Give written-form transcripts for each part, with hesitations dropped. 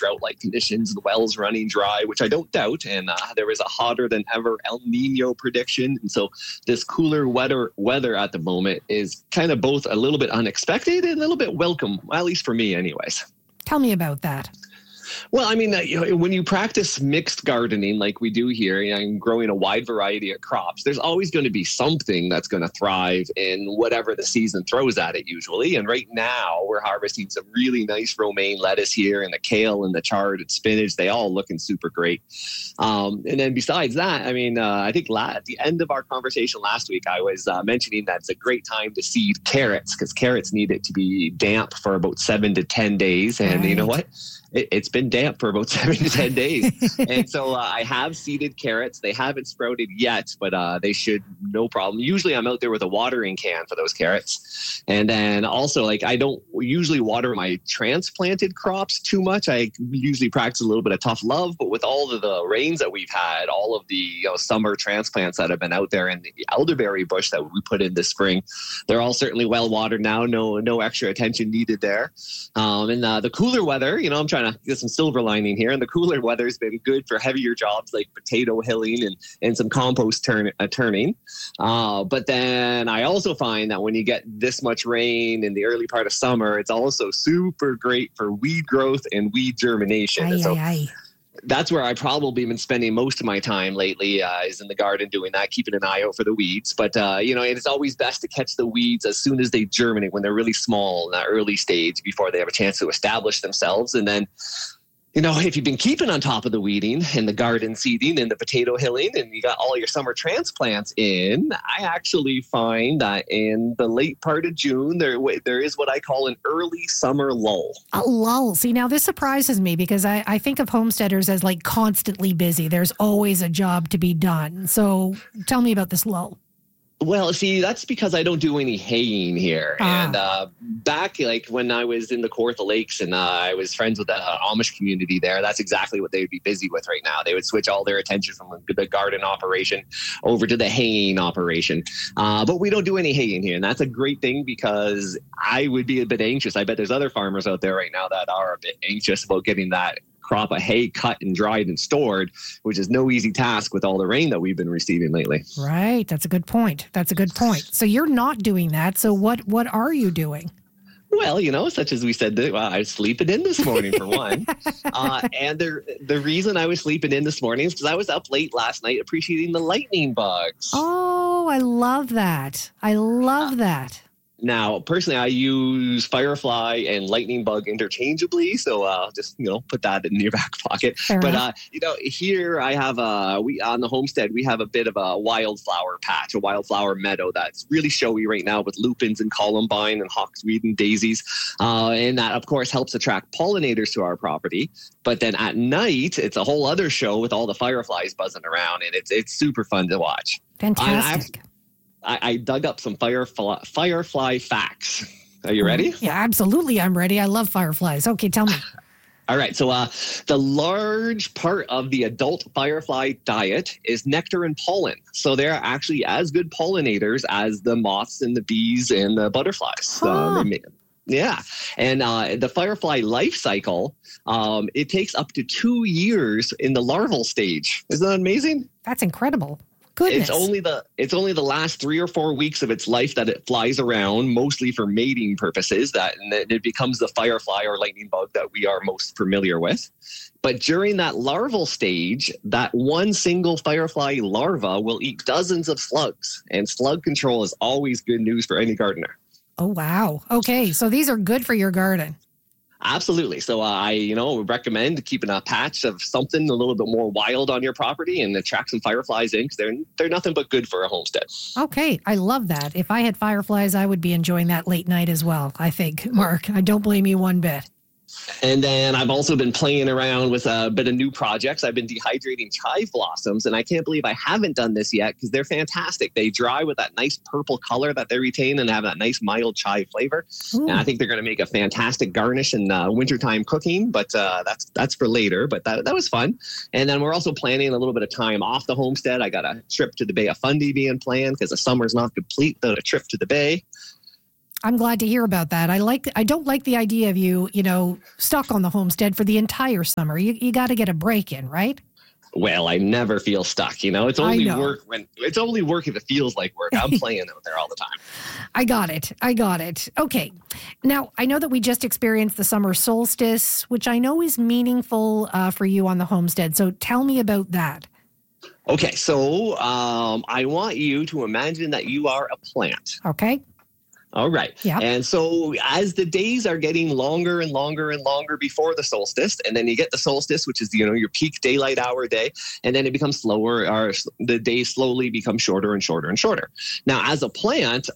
drought-like conditions, the wells running dry, which I don't doubt. And there was a hotter than ever El Nino prediction. And so this cooler weather at the moment is kind of both a little bit unexpected and a little bit welcome, at least for me anyways. Tell me about that. Well, I mean, when you practice mixed gardening like we do here, and growing a wide variety of crops, there's always going to be something that's going to thrive in whatever the season throws at it usually. And right now we're harvesting some really nice romaine lettuce here, and the kale and the chard and spinach, they all looking super great. And then besides that, I mean, I think at the end of our conversation last week, I was mentioning that it's a great time to seed carrots because carrots need it to be damp for about 7 to 10 days. And you know what? It's been damp for about 7 to 10 days. And so I have seeded carrots. They haven't sprouted yet, but they should, no problem. Usually I'm out there with a watering can for those carrots. And then also, like, I don't usually water my transplanted crops too much. I usually practice a little bit of tough love, but with all of the rains that we've had, all of the summer transplants that have been out there, and the elderberry bush that we put in this spring, they're all certainly well watered now. No extra attention needed there. And the cooler weather, I'm trying to get some silver lining here, and the cooler weather has been good for heavier jobs like potato hilling and some compost turning. But then I also find that when you get this much rain in the early part of summer, it's also super great for weed growth and weed germination. That's where I probably been spending most of my time lately is in the garden doing that, keeping an eye out for the weeds. But, it's always best to catch the weeds as soon as they germinate, when they're really small in that early stage before they have a chance to establish themselves. And then, if you've been keeping on top of the weeding and the garden seeding and the potato hilling and you got all your summer transplants in, I actually find that in the late part of June, there is what I call an early summer lull. A lull. See, now this surprises me because I think of homesteaders as like constantly busy. There's always a job to be done. So tell me about this lull. Well, see, that's because I don't do any haying here. And back like when I was in the Kawartha Lakes and I was friends with the Amish community there, that's exactly what they would be busy with right now. They would switch all their attention from the garden operation over to the haying operation. But we don't do any haying here. And that's a great thing because I would be a bit anxious. I bet there's other farmers out there right now that are a bit anxious about getting that crop of hay cut and dried and stored, which is no easy task with all the rain that we've been receiving lately. Right. That's a good point. So you're not doing that. So what are you doing? Well, such as we said, I was sleeping in this morning for one. And the reason I was sleeping in this morning is because I was up late last night appreciating the lightning bugs. Oh, I love that. Now, personally, I use firefly and lightning bug interchangeably, so I'll just put that in your back pocket. But here I have on the homestead we have a bit of a wildflower patch, a wildflower meadow that's really showy right now with lupins and columbine and hawksweed and daisies, and that of course helps attract pollinators to our property. But then at night, it's a whole other show with all the fireflies buzzing around, and it's super fun to watch. Fantastic. I dug up some firefly facts. Are you ready? Yeah, absolutely. I'm ready. I love fireflies. Okay, tell me. All right. So the large part of the adult firefly diet is nectar and pollen. So they're actually as good pollinators as the moths and the bees and the butterflies. Yeah. And the firefly life cycle, it takes up to 2 years in the larval stage. Isn't that amazing? That's incredible. Goodness. It's only the last 3 or 4 weeks of its life that it flies around, mostly for mating purposes, and it becomes the firefly or lightning bug that we are most familiar with. But during that larval stage, that one single firefly larva will eat dozens of slugs, and slug control is always good news for any gardener. Oh, wow. Okay, so these are good for your garden. Absolutely. So I would recommend keeping a patch of something a little bit more wild on your property and attract some fireflies in because they're nothing but good for a homestead. Okay. I love that. If I had fireflies, I would be enjoying that late night as well, I think, Mark. I don't blame you one bit. And then I've also been playing around with a bit of new projects. I've been dehydrating chive blossoms, and I can't believe I haven't done this yet because they're fantastic. They dry with that nice purple color that they retain and have that nice mild chive flavor. Ooh. And I think they're going to make a fantastic garnish in wintertime cooking, but that's for later. But that was fun. And then we're also planning a little bit of time off the homestead. I got a trip to the Bay of Fundy being planned because the summer's not complete without a trip to the Bay. I'm glad to hear about that. I don't like the idea of you stuck on the homestead for the entire summer. You got to get a break in, right? Well, I never feel stuck. It's only work if it feels like work. I'm playing out there all the time. I got it. Okay. Now, I know that we just experienced the summer solstice, which I know is meaningful for you on the homestead. So tell me about that. Okay. So I want you to imagine that you are a plant. Okay. All right. Yeah. And so as the days are getting longer and longer and longer before the solstice, and then you get the solstice, which is, your peak daylight hour day, and then it becomes slower, or the days slowly become shorter and shorter and shorter. Now, as a plant,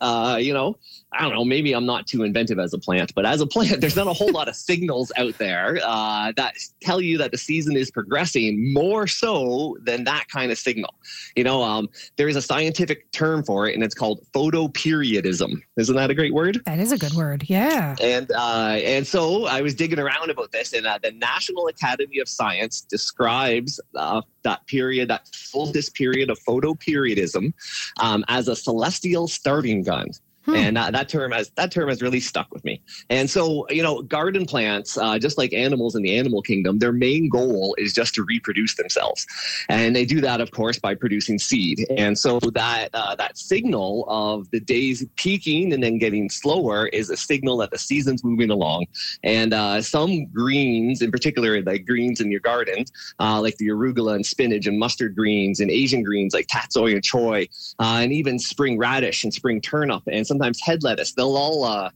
I don't know, maybe I'm not too inventive as a plant, but as a plant, there's not a whole lot of signals out there that tell you that the season is progressing more so than that kind of signal. There is a scientific term for it, and it's called photoperiodism. Isn't that a great word? That is a good word, yeah. And so I was digging around about this, and the National Academy of Science describes that period, that solstice period of photoperiodism, as a celestial starting gun. And that term has really stuck with me. And so, garden plants, just like animals in the animal kingdom, their main goal is just to reproduce themselves. And they do that, of course, by producing seed. And so that signal of the days peaking and then getting slower is a signal that the season's moving along. And some greens, in particular, like greens in your garden, like the arugula and spinach and mustard greens and Asian greens like tatsoi and choy, and even spring radish and spring turnip and sometimes head lettuce, they'll all,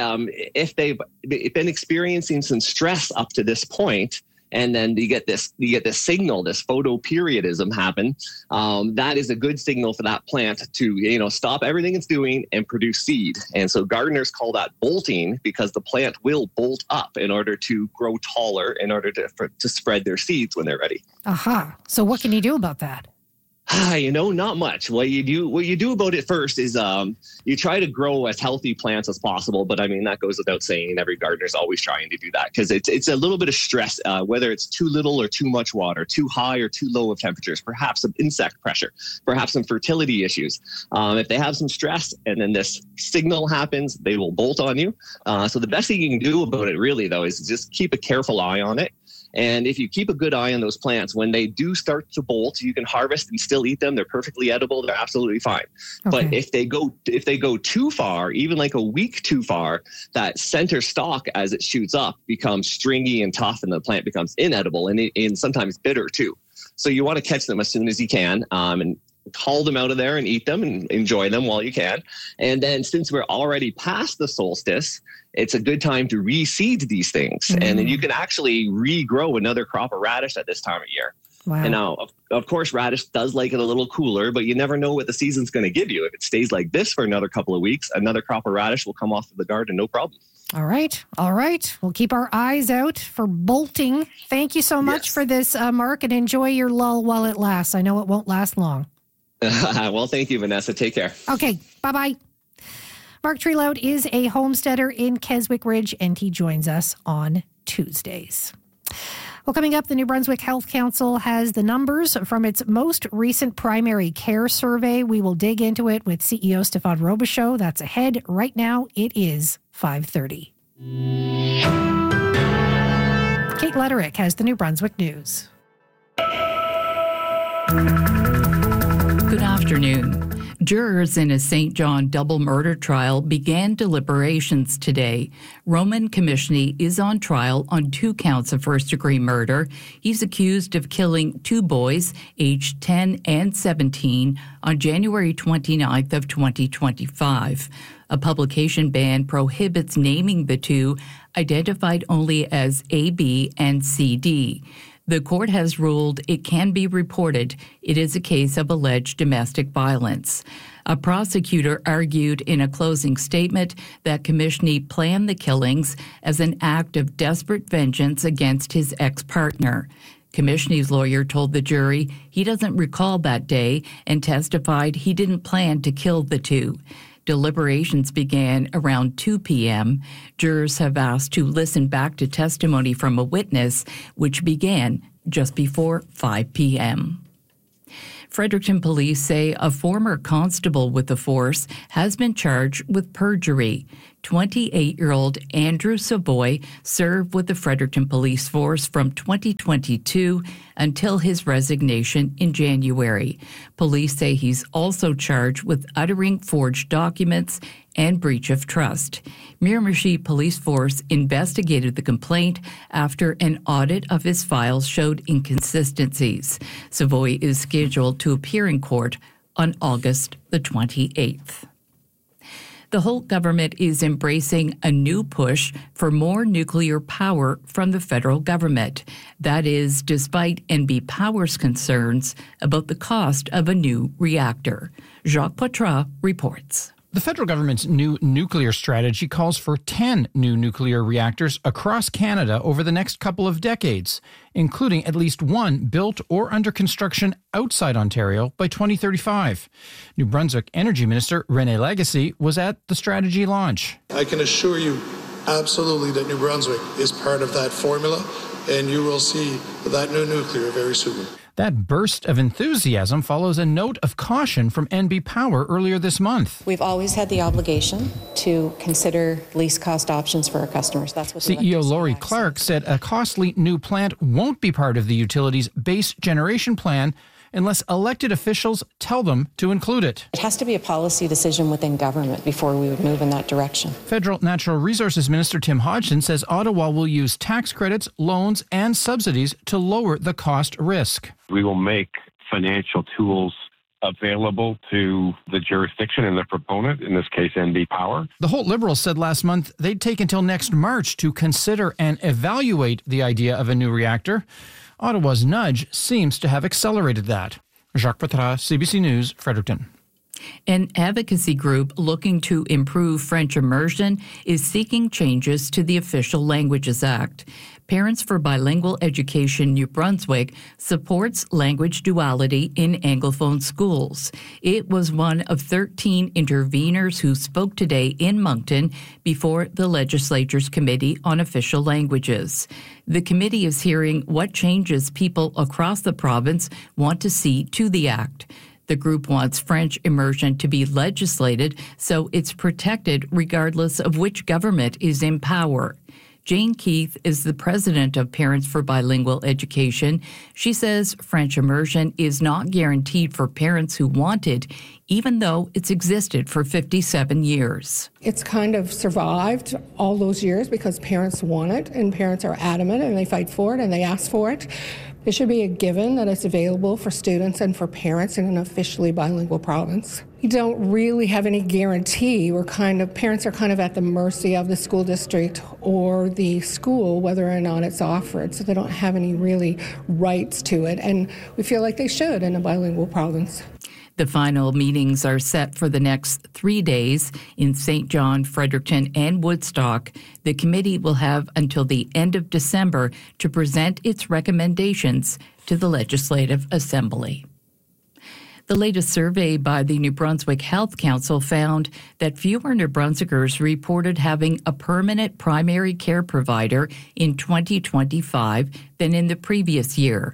if they've been experiencing some stress up to this point, and then you get this signal, this photoperiodism happen, that is a good signal for that plant to, stop everything it's doing and produce seed. And so gardeners call that bolting, because the plant will bolt up in order to grow taller, in order to spread their seeds when they're ready. Aha. So what can you do about that? Not much. What you do about it first is you try to grow as healthy plants as possible. But that goes without saying. Every gardener's always trying to do that, because it's a little bit of stress, whether it's too little or too much water, too high or too low of temperatures, perhaps some insect pressure, perhaps some fertility issues. If they have some stress and then this signal happens, they will bolt on you. So the best thing you can do about it really, though, is just keep a careful eye on it. And if you keep a good eye on those plants, when they do start to bolt, you can harvest and still eat them. They're perfectly edible. They're absolutely fine. Okay. But if they go too far, even like a week too far, that center stalk, as it shoots up, becomes stringy and tough, and the plant becomes inedible and sometimes bitter too. So you want to catch them as soon as you can, and haul them out of there and eat them and enjoy them while you can. And then, since we're already past the solstice, it's a good time to reseed these things. Mm. And then you can actually regrow another crop of radish at this time of year. Wow. And now, of course, radish does like it a little cooler, but you never know what the season's going to give you. If it stays like this for another couple of weeks, another crop of radish will come off of the garden, no problem. All right. We'll keep our eyes out for bolting. Thank you so much for this, Mark, and enjoy your lull while it lasts. I know it won't last long. Well, thank you, Vanessa. Take care. Okay. Bye-bye. Mark Trelout is a homesteader in Keswick Ridge, and he joins us on Tuesdays. Well, coming up, the New Brunswick Health Council has the numbers from its most recent primary care survey. We will dig into it with CEO Stefan Robichaud. That's ahead. Right now, it is 5:30. Kate Letterick has the New Brunswick News. Good afternoon. Jurors in a St. John double murder trial began deliberations today. Roman Commissioni is on trial on 2 counts of first-degree murder. He's accused of killing 2 boys, aged 10 and 17, on January 29th of 2025. A publication ban prohibits naming the 2, identified only as A, B, and CD. The court has ruled it can be reported. It is a case of alleged domestic violence. A prosecutor argued in a closing statement that Commissioni planned the killings as an act of desperate vengeance against his ex-partner. Commissioni's lawyer told the jury he doesn't recall that day and testified he didn't plan to kill the 2. Deliberations began around 2 p.m. Jurors have asked to listen back to testimony from a witness, which began just before 5 p.m. Fredericton police say a former constable with the force has been charged with perjury. 28-year-old Andrew Savoy served with the Fredericton Police Force from 2022 until his resignation in January. Police say he's also charged with uttering forged documents and breach of trust. Miramichi Police Force investigated the complaint after an audit of his files showed inconsistencies. Savoy is scheduled to appear in court on August the 28th. The Holt government is embracing a new push for more nuclear power from the federal government. That is, despite NB Power's concerns about the cost of a new reactor. Jacques Poitras reports. The federal government's new nuclear strategy calls for 10 new nuclear reactors across Canada over the next couple of decades, including at least one built or under construction outside Ontario by 2035. New Brunswick Energy Minister René Lagacé was at the strategy launch. I can assure you absolutely that New Brunswick is part of that formula, and you will see that new nuclear very soon. That burst of enthusiasm follows a note of caution from NB Power earlier this month. We've always had the obligation to consider least cost options for our customers. That's what CEO Laurie Clark said a costly new plant won't be part of the utility's base generation plan unless elected officials tell them to include it. It has to be a policy decision within government before we would move in that direction. Federal Natural Resources Minister Tim Hodgson says Ottawa will use tax credits, loans, and subsidies to lower the cost risk. We will make financial tools available to the jurisdiction and the proponent, in this case NB Power. The Holt Liberals said last month they'd take until next March to consider and evaluate the idea of a new reactor. Ottawa's nudge seems to have accelerated that. Jacques Poitras, CBC News, Fredericton. An advocacy group looking to improve French immersion is seeking changes to the Official Languages Act. Parents for Bilingual Education New Brunswick supports language duality in Anglophone schools. It was one of 13 interveners who spoke today in Moncton before the legislature's Committee on Official Languages. The committee is hearing what changes people across the province want to see to the act. The group wants French immersion to be legislated so it's protected regardless of which government is in power. Jane Keith is the president of Parents for Bilingual Education. She says French immersion is not guaranteed for parents who want it, even though it's existed for 57 years. It's kind of survived all those years because parents want it, and parents are adamant, and they fight for it, and they ask for it. It should be a given that it's available for students and for parents in an officially bilingual province. We don't really have any guarantee. Parents are kind of at the mercy of the school district or the school, whether or not it's offered. So they don't have any really rights to it. And we feel like they should in a bilingual province. The final meetings are set for the next 3 days in St. John, Fredericton, and Woodstock. The committee will have until the end of December to present its recommendations to the Legislative Assembly. The latest survey by the New Brunswick Health Council found that fewer New Brunswickers reported having a permanent primary care provider in 2025 than in the previous year.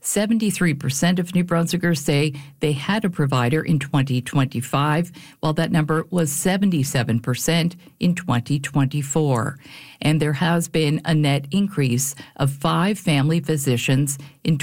73% of New Brunswickers say they had a provider in 2025, while that number was 77% in 2024. And there has been a net increase of 5 family physicians in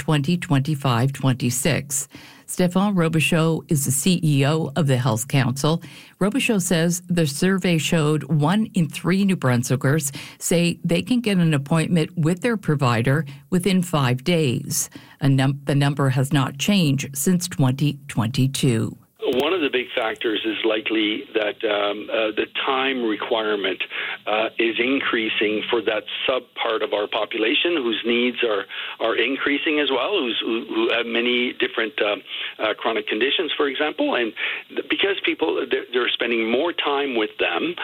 2025-26. Stéphane Robichaud is the CEO of the Health Council. Robichaud says the survey showed 1 in 3 New Brunswickers say they can get an appointment with their provider within 5 days. The number has not changed since 2022. One of the big factors is likely that the time requirement is increasing for that sub-part of our population whose needs are increasing as well, who have many different chronic conditions, for example. And because people, they're spending more time with them,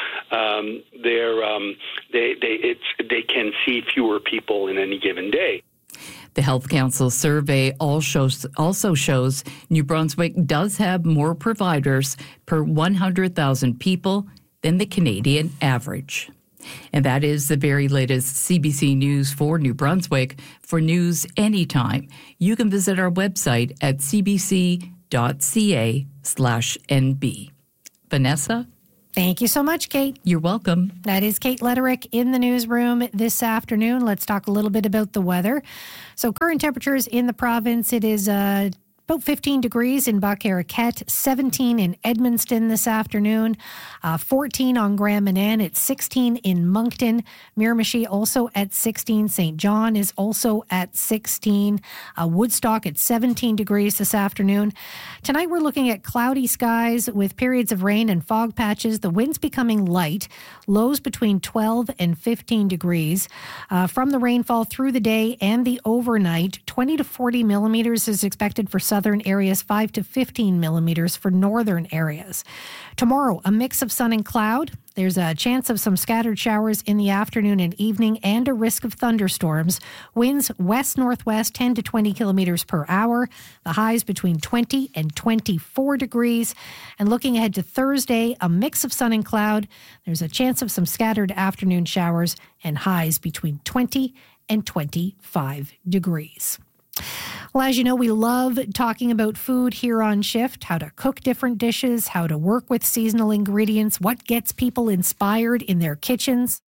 they can see fewer people in any given day. The Health Council survey also shows New Brunswick does have more providers per 100,000 people than the Canadian average. And that is the very latest CBC News for New Brunswick. For news anytime, you can visit our website at cbc.ca/nb. Vanessa? Thank you so much, Kate. You're welcome. That is Kate Lederick in the newsroom this afternoon. Let's talk a little bit about the weather. So current temperatures in the province, it is about 15 degrees in Buck-Arroquette, 17 in Edmundston this afternoon, 14 on Grand Manan, it's 16 in Moncton, Miramichi also at 16, St. John is also at 16, Woodstock at 17 degrees this afternoon. Tonight we're looking at cloudy skies with periods of rain and fog patches, the winds becoming light, lows between 12 and 15 degrees. From the rainfall through the day and the overnight, 20 to 40 millimeters is expected for southern areas, 5 to 15 millimeters for northern areas. Tomorrow, a mix of sun and cloud. There's a chance of some scattered showers in the afternoon and evening and a risk of thunderstorms. Winds west-northwest 10 to 20 kilometers per hour. The highs between 20 and 24 degrees. And looking ahead to Thursday, a mix of sun and cloud. There's a chance of some scattered afternoon showers and highs between 20 and 25 degrees. Well, as you know, we love talking about food here on Shift, how to cook different dishes, how to work with seasonal ingredients, what gets people inspired in their kitchens.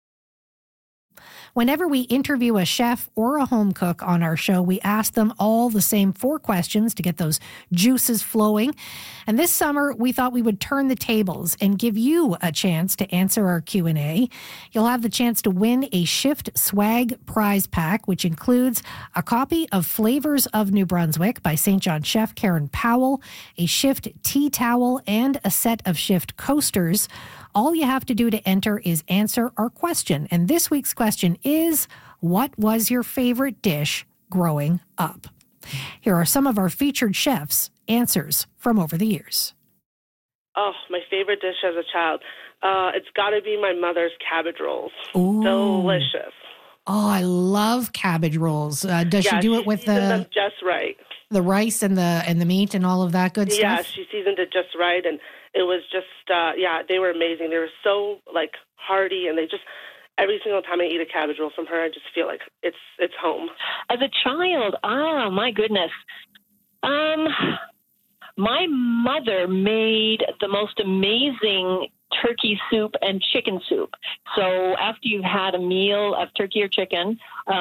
Whenever we interview a chef or a home cook on our show, we ask them all the same 4 questions to get those juices flowing. And this summer, we thought we would turn the tables and give you a chance to answer our Q&A. You'll have the chance to win a Shift Swag prize pack, which includes a copy of Flavors of New Brunswick by St. John chef Karen Powell, a Shift tea towel, and a set of Shift coasters. All you have to do to enter is answer our question. And this week's question is, what was your favorite dish growing up? Here are some of our featured chefs' answers from over the years. Oh, my favorite dish as a child. It's got to be my mother's cabbage rolls. Ooh. Delicious. Oh, I love cabbage rolls. Does she do it with them just right? The rice and the meat and all of that good stuff? Yeah, she seasoned it just right, and it was just, they were amazing. They were so, hearty, and they just, every single time I eat a cabbage roll from her, I just feel like it's home. As a child, oh, my goodness. My mother made the most amazing turkey soup and chicken soup. So after you've had a meal of turkey or chicken,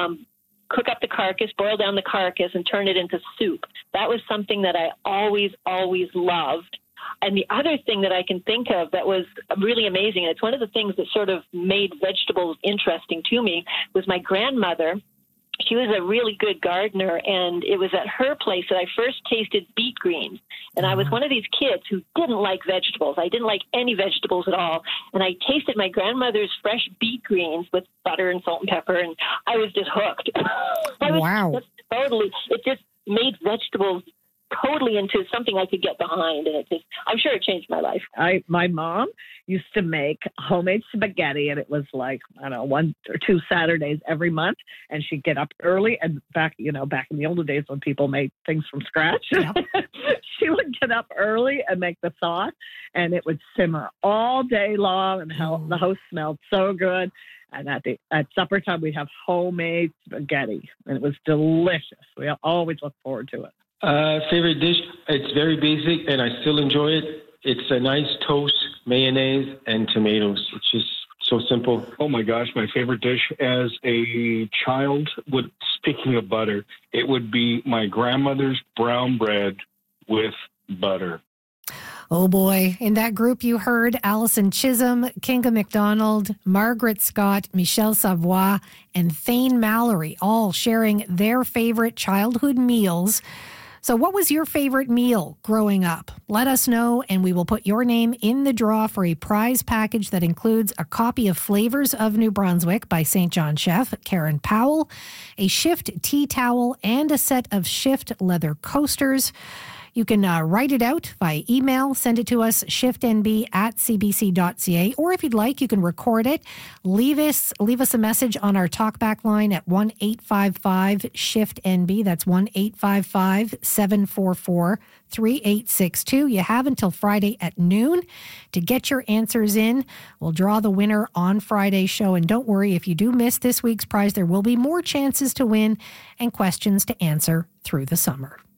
cook up the carcass, boil down the carcass, and turn it into soup. That was something that I always, always loved. And the other thing that I can think of that was really amazing, and it's one of the things that sort of made vegetables interesting to me, was my grandmother. She was a really good gardener, and it was at her place that I first tasted beet greens. And I was one of these kids who didn't like vegetables. I didn't like any vegetables at all. And I tasted my grandmother's fresh beet greens with butter and salt and pepper, and I was just hooked. Wow. It just made vegetables totally into something I could get behind, and I'm sure it changed my life. My mom used to make homemade spaghetti, and it was 1 or 2 Saturdays every month, and she'd get up early, and back in the older days when people made things from scratch, yep. She would get up early and make the sauce, and it would simmer all day long, and the house smelled so good. And at supper time, we'd have homemade spaghetti, and it was delicious. We always look forward to it. Favorite dish, it's very basic and I still enjoy it. It's a nice toast, mayonnaise, and tomatoes. It's just so simple. Oh my gosh, my favorite dish as a child, speaking of butter, it would be my grandmother's brown bread with butter. Oh boy. In that group you heard Allison Chisholm, Kinga McDonald, Margaret Scott, Michelle Savoy, and Thane Mallory, all sharing their favorite childhood meals. So what was your favorite meal growing up? Let us know, and we will put your name in the draw for a prize package that includes a copy of Flavors of New Brunswick by St. John chef Karen Powell, a Shift tea towel, and a set of Shift leather coasters. You can write it out via email, send it to us, shiftnb@cbc.ca, or if you'd like, you can record it. Leave us a message on our talkback line at 1-855-SHIFT-NB. That's 1-855-744-3862. You have until Friday at noon to get your answers in. We'll draw the winner on Friday's show. And don't worry, if you do miss this week's prize, there will be more chances to win and questions to answer through the summer.